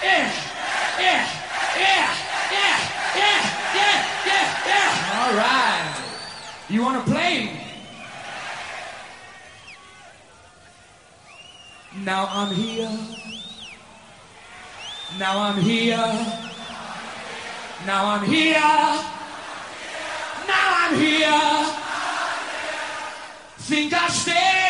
yeah, yeah, yeah, yeah, yeah, yeah, yeah, yeah. All right. You want to play? Now I'm here. Now I'm here. Now I'm here. Now I'm here. Think I stay.